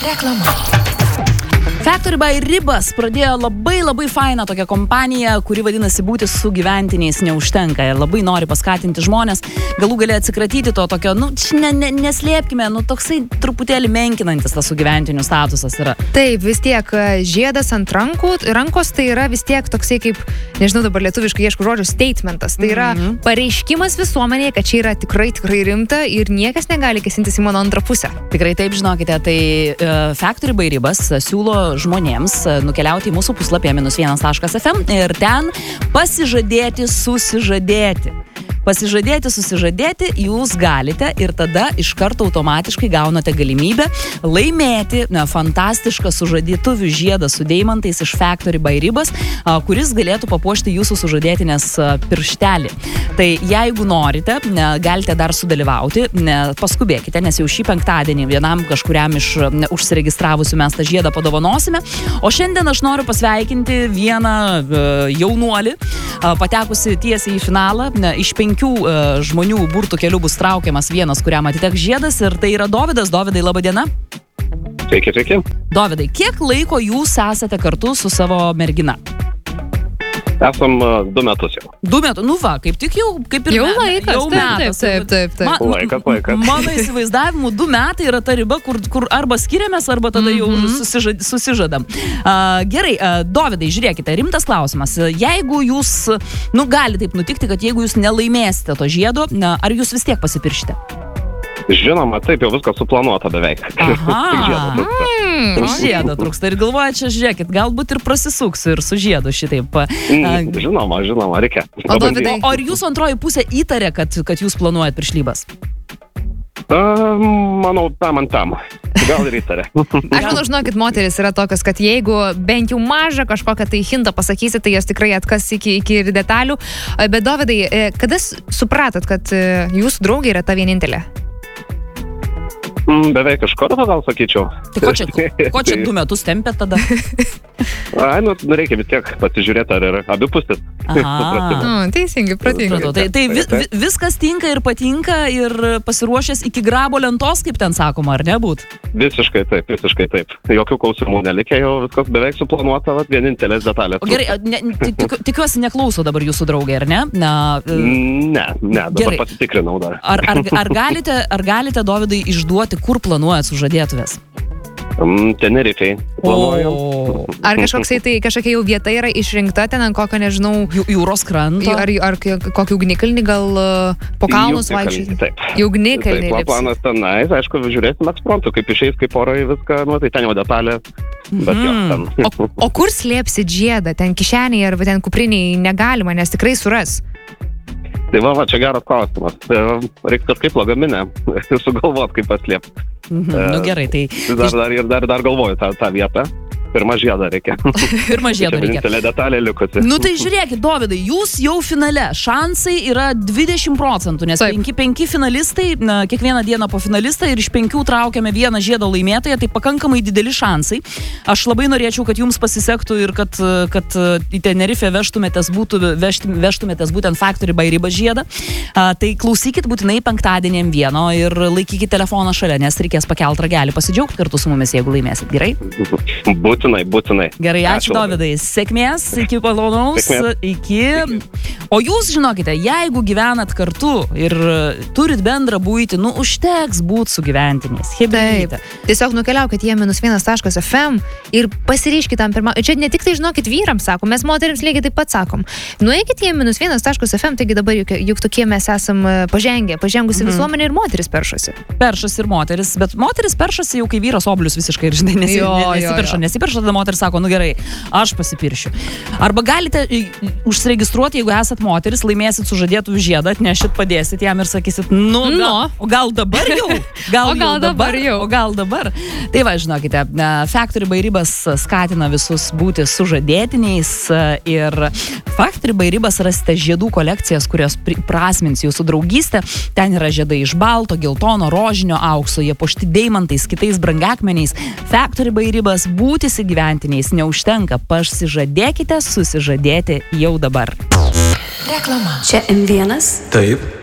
Reklama. Factory by Ribas pradėjo labai fainą tokią kompaniją, kuri vadinasi būti su gyventiniais neužtenka. Ir labai nori paskatinti žmonės, galų galę atsikratyti to tokio, neslėpkime, toksai truputėlį menkinantis tas su gyventiniu statusas yra. Taip, vis tiek žiedas ant rankos tai yra vis tiek toksai kaip, nežinau dabar lietuviškai ieškau žodžio, statementas. Tai yra pareiškimas visuomenėje, kad čia yra tikrai rimta ir niekas negali kėsintis į mano antrą pusę. Tikrai taip, žinokite, tai Factory by Ribas siūlo žmonėms nukeliauti į mūsų puslapį -1.fm ir ten pasižadėti susižadėti jūs galite ir tada iš karto automatiškai gaunate galimybę laimėti fantastišką sužadėtuvių žiedą su deimantais iš Factory by Ribas, kuris galėtų papuošti jūsų sužadėtinės pirštelį. Tai jeigu norite, galite dar sudalyvauti, paskubėkite, nes jau šį penktadienį vienam kažkuriam iš užsiregistravusių mes tą žiedą padovanosime. O šiandien aš noriu pasveikinti vieną jaunuolį, patekusi tiesiai į finalą. Iš 5 žmonių burtų kelių bus traukiamas vienas, kuriam atiteks žiedas, ir tai yra Dovydas. Dovydai, laba diena. Sveiki. Dovydai, kiek laiko jūs esate kartu su savo mergina? Esam 2 metus jau. 2 metus, kaip tik jau, kaip ir jau laikas, jau metas. Taip. Laikas. Mano įsivaizdavimu 2 metai yra ta riba, kur arba skiriamės, arba tada jau susižadam. Gerai, Dovydai, žiūrėkite, rimtas klausimas. Jeigu jūs, gali taip nutikti, kad jeigu jūs nelaimėsite to žiedo, ar jūs vis tiek pasipiršite? Žinoma, taip jau viskas suplanuota beveik. Žiedo trūksta. Ir galvoja, čia žiūrėkit, galbūt ir prasisuksiu ir su žiedu šitaip. Žinoma, reikia. O ar jūsų antroji pusė įtarė, kad jūs planuojat piršlybas? Manau, tam. Gal ir įtarė. Aš manau, žinokit, moteris yra tokios, kad jeigu bent jau mažą kažkokią tai hintą pasakysi, tai jos tikrai atkas iki detalių. Bet Dovydai, kada supratot, kad jūsų draugė yra ta vienintelė? Beveik iš karto, gal sakyčiau. Tai ko čia 2 metus tempė tada? Reikia vis tiek pasižiūrėti, ar ir abi pusės. Teisingai, protingai. Tai viskas tinka ir patinka ir pasiruošęs iki grabo lentos, kaip ten sakoma, ar nebūt? Visiškai taip. Jokių klausimų nelikė, jau viskas beveik suplanuota, vienintelės detalės. Gerai, tikiuosi neklauso dabar jūsų draugė, ar ne? Ne, dabar pasitikrinau dar. Ar galite, Dovydai, išduoti, kur planuojat sužadėtuvės? Tenerifei planuoju. Ar kažkokia jau vieta yra išrinkta ten ant kokio, nežinau, jūros kranto? Ar kokį ugnikalnį, gal po kalnus vaikščioti? Taip. Į ugnikalnį. Taip, planas tenais, aišku, žiūrėsim eksprontų, kaip išeis, kaip orai viską, tai ten jau detalė, bet jo ten. O kur slėpsit žiedą? Ten kišeniai ar ten kupriniai negalima, nes tikrai suras. Tai čia geras klausimas. Reikia kažkaip lagaminę sugalvot, kaip paslėpti. Gerai, tai... Dar galvoju tą vietą. Pirmą žiedą reikia. Vienintelė detalė likusi. Tai žiūrėkit, Dovydai, jūs jau finale. Šansai yra 20%, nes 5 finalistai, kiekvieną dieną po finalistą ir iš 5 traukiame vieną žiedo laimėtoją, tai pakankamai dideli šansai. Aš labai norėčiau, kad jums pasisektų ir kad į Tenerifę vežtumėtės būtent Factory by Ribas žiedą. Tai klausykit būtinai penktadienį M1 ir laikykit telefoną šalia, nes reikės pakelt ragelį, pasidžiaugti kartu su mumis, jeigu laimėsit. Gerai? Būtinai. Gerai, ačiū Dovydai. Sėkmės, iki malonaus, iki... O jūs žinokite, jeigu gyvenat kartu ir turit bendrą buitį, užteks būt su gyventiniais. Taip. Tiesiog nukeliaukit į -1.fm ir pasiryškit tam pirmą. Čia ne tik tai, žinokit, vyrams sakom, mes moterims lygiai taip pat sakom. Nueikit į -1.fm, taigi dabar juk tokie mes esam pažengusi visuomenė ir moteris peršasi. Peršasi ir moteris, bet moteris peršasi jau kai vyras oblius visiškai ir žinai, nesipirša, tada moteris sako, gerai, aš pasipiršiu. Arba galite užsiregistruoti, jeigu esat moteris, laimėsit sužadėtuvių žiedą, atnešit, padėsit jam ir sakysit, o gal dabar jau? O gal dabar? Tai va, žinokite, Factory by Ribas skatina visus būti sužadėtiniais ir Factory by Ribas rasite žiedų kolekcijas, kurios prasmins jūsų draugystę. Ten yra žiedai iš balto, geltono, rožinio, aukso, jie puošti deimantais, kitais brangakmeniais. Factory by Ribas būti su gyventiniais neužtenka, pasižadėkite susižadėti jau dabar. Reklama. Čia M1. Taip.